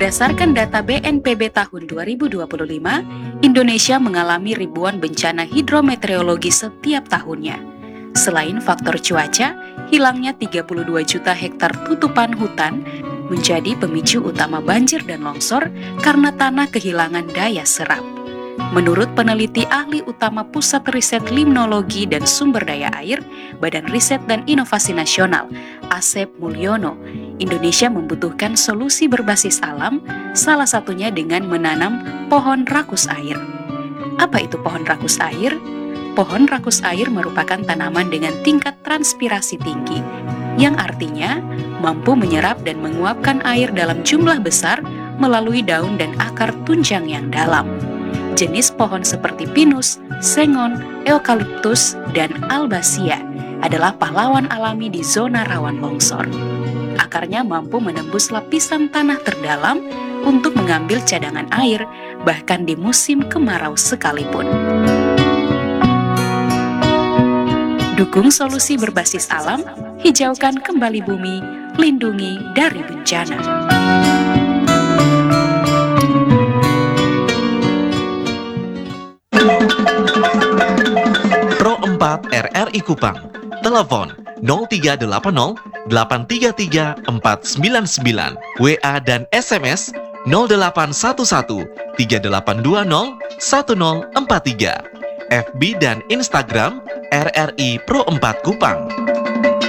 Berdasarkan data BNPB tahun 2025, Indonesia mengalami ribuan bencana hidrometeorologi setiap tahunnya. Selain faktor cuaca, hilangnya 32 juta hektar tutupan hutan menjadi pemicu utama banjir dan longsor karena tanah kehilangan daya serap. Menurut peneliti ahli utama Pusat Riset Limnologi dan Sumber Daya Air, Badan Riset dan Inovasi Nasional, Asep Mulyono, Indonesia membutuhkan solusi berbasis alam, salah satunya dengan menanam pohon rakus air. Apa itu pohon rakus air? Pohon rakus air merupakan tanaman dengan tingkat transpirasi tinggi, yang artinya mampu menyerap dan menguapkan air dalam jumlah besar melalui daun dan akar tunjang yang dalam. Jenis pohon seperti pinus, sengon, eukaliptus, dan albasia adalah pahlawan alami di zona rawan longsor. Akarnya mampu menembus lapisan tanah terdalam untuk mengambil cadangan air, bahkan di musim kemarau sekalipun. Dukung solusi berbasis alam, hijaukan kembali bumi, lindungi dari bencana. Pro 4 RRI Kupang. Telepon 0380 833 499. WA dan SMS 0811 3820 1043. FB dan Instagram RRI Pro 4 Kupang.